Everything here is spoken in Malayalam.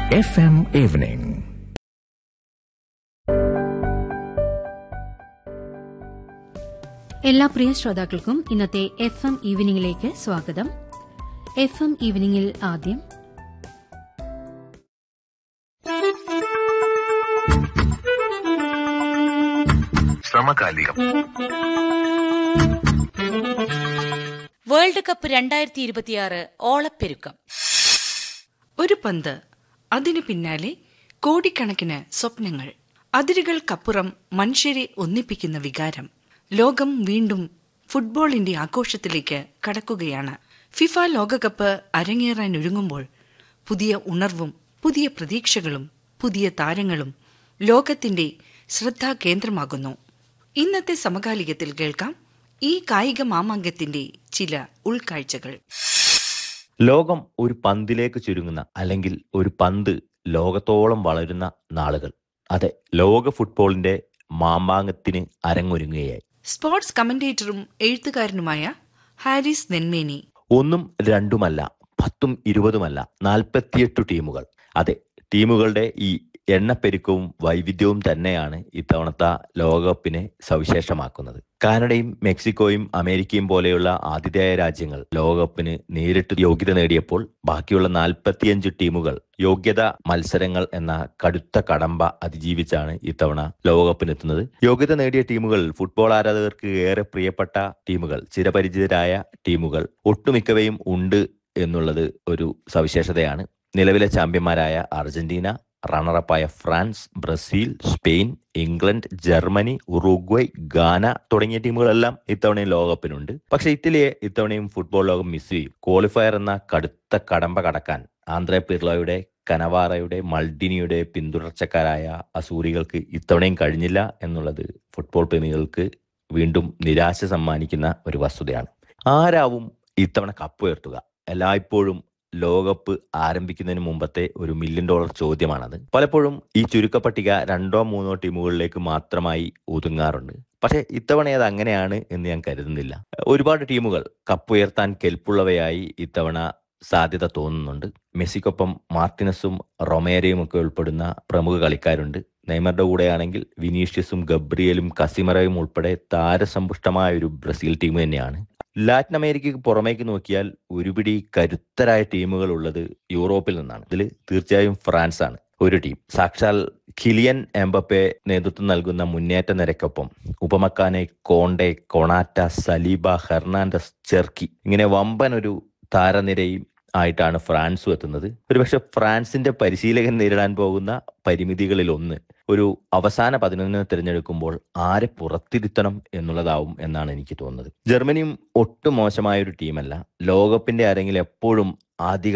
FM Evening. എല്ലാ പ്രിയ ശ്രോതാക്കൾക്കും ഇന്നത്തെ FM ഈവനിംഗിലേക്ക് സ്വാഗതം. FM ഈവനിംഗിൽ ആദ്യം സമകാലികം. World cup 2026 ഓളപ്പെരുക്കം. ഒരു പന്ത്, അതിനു പിന്നാലെ കോടിക്കണക്കിന് സ്വപ്നങ്ങൾ, അതിരുകൾക്കപ്പുറം മനുഷ്യരെ ഒന്നിപ്പിക്കുന്ന വികാരം. ലോകം വീണ്ടും ഫുട്ബോളിന്റെ ആഘോഷത്തിലേക്ക് കടക്കുകയാണ്. ഫിഫ ലോകകപ്പ് അരങ്ങേറാനൊരുങ്ങുമ്പോൾ പുതിയ ഉണർവും പുതിയ പ്രതീക്ഷകളും പുതിയ താരങ്ങളും ലോകത്തിന്റെ ശ്രദ്ധാകേന്ദ്രമാകുന്നു. ഇന്നത്തെ സമകാലികത്തിൽ കേൾക്കാം ഈ കായിക മാമാങ്കത്തിന്റെ ചില ഉൾക്കാഴ്ചകൾ. ലോകം ഒരു പന്തിലേക്ക് ചുരുങ്ങുന്ന, അല്ലെങ്കിൽ ഒരു പന്ത് ലോകത്തോളം വളരുന്ന നാളുകൾ. അതെ, ലോക ഫുട്ബോളിന്റെ മാമാങ്കത്തിന് അരങ്ങൊരുങ്ങുകയായി. സ്പോർട്സ് കമന്റേറ്ററും എഴുത്തുകാരനുമായ ഹാരിസ് നെന്മേനി. ഒന്നും രണ്ടുമല്ല, 10ഉം 20ഉമല്ല, 48 ടീമുകൾ. അതെ, ടീമുകളുടെ ഈ എണ്ണപ്പെരുക്കവും വൈവിധ്യവും തന്നെയാണ് ഇത്തവണത്തെ ലോകകപ്പിനെ സവിശേഷമാക്കുന്നത്. കാനഡയും മെക്സിക്കോയും അമേരിക്കയും പോലെയുള്ള ആതിഥേയ രാജ്യങ്ങൾ ലോകകപ്പിന് നേരിട്ട് യോഗ്യത നേടിയപ്പോൾ ബാക്കിയുള്ള 45 ടീമുകൾ യോഗ്യത മത്സരങ്ങൾ എന്ന കടുത്ത കടമ്പ അതിജീവിച്ചാണ് ഇത്തവണ ലോകകപ്പിനെത്തുന്നത്. യോഗ്യത നേടിയ ടീമുകൾ ഫുട്ബോൾ ആരാധകർക്ക് ഏറെ പ്രിയപ്പെട്ട ടീമുകൾ, ചിരപരിചിതരായ ടീമുകൾ ഒട്ടുമിക്കവയും ഉണ്ട് എന്നുള്ളത് ഒരു സവിശേഷതയാണ്. നിലവിലെ ചാമ്പ്യന്മാരായ Argentina, റണ്ണറപ്പായ France, Brazil, Spain, England, Germany, ഉറുഗ്വയ്, ഗാന തുടങ്ങിയ ടീമുകളെല്ലാം ഇത്തവണയും ലോകകപ്പിനുണ്ട്. പക്ഷെ ഇറ്റലിയെ ഇത്തവണയും ഫുട്ബോൾ ലോകം മിസ് ചെയ്യും. ക്വാളിഫയർ എന്ന കടുത്ത കടമ്പ കടക്കാൻ ആന്ദ്രേ പിർലോയുടെ, കനവാറയുടെ, മൾഡിനിയുടെ പിന്തുടർച്ചക്കാരായ അസൂറികൾക്ക് ഇത്തവണയും കഴിഞ്ഞില്ല എന്നുള്ളത് ഫുട്ബോൾ പ്രേമികൾക്ക് വീണ്ടും നിരാശ സമ്മാനിക്കുന്ന ഒരു വസ്തുതയാണ്. ആരാവും ഇത്തവണ കപ്പ് ഉയർത്തുക? എല്ലായ്പ്പോഴും ലോകകപ്പ് ആരംഭിക്കുന്നതിന് മുമ്പത്തെ ഒരു $1 മില്യൺ ചോദ്യമാണത്. പലപ്പോഴും ഈ ചുരുക്കപ്പട്ടിക 2-3 ടീമുകളിലേക്ക് മാത്രമായി ഒതുങ്ങാറുണ്ട്. പക്ഷെ ഇത്തവണ അത് അങ്ങനെയാണ് എന്ന് ഞാൻ കരുതുന്നില്ല. ഒരുപാട് ടീമുകൾ കപ്പ് ഉയർത്താൻ കെൽപ്പുള്ളവയായി ഇത്തവണ സാധ്യത തോന്നുന്നുണ്ട്. മെസ്സിക്കൊപ്പം മാർട്ടിനസും റൊമേരയും ഒക്കെ ഉൾപ്പെടുന്ന പ്രമുഖ കളിക്കാരുണ്ട്. നെയ്മറുടെ കൂടെയാണെങ്കിൽ വിനീഷ്യസും ഗബ്രിയലും കസിമറയും ഉൾപ്പെടെ താരസമ്പുഷ്ടമായ ഒരു ബ്രസീൽ ടീം തന്നെയാണ്. ലാറ്റിൻ അമേരിക്കയ്ക്ക് പുറമേക്ക് നോക്കിയാൽ ഒരുപിടി കരുത്തരായ ടീമുകൾ ഉള്ളത് യൂറോപ്പിൽ നിന്നാണ്. ഇതിൽ തീർച്ചയായും ഫ്രാൻസ് ആണ് ഒരു ടീം. സാക്ഷാൽ കിലിയൻ എംബപ്പെ നേതൃത്വം നൽകുന്ന മുന്നേറ്റ നിരക്കൊപ്പം ഉപമക്കാനെ, കോണ്ടെ, കൊണാറ്റ, സലീബ, ഹെർണാണ്ടസ്, ചെർക്കി, ഇങ്ങനെ വമ്പൻ ഒരു താരനിരയും ആയിട്ടാണ് ഫ്രാൻസും എത്തുന്നത്. ഒരുപക്ഷെ ഫ്രാൻസിന്റെ പരിശീലകൻ നേരിടാൻ പോകുന്ന പരിമിതികളിൽ ഒന്ന്, ഒരു അവസാന 11 തിരഞ്ഞെടുക്കുമ്പോൾ ആരെ പുറത്തിരുത്തണം എന്നുള്ളതാവും എന്നാണ് എനിക്ക് തോന്നുന്നത്. ജർമ്മനിയും ഒട്ടും മോശമായ ഒരു ടീമല്ല. ലോകകപ്പിന്റെ അരങ്ങിൽ എപ്പോഴും ആദ്യ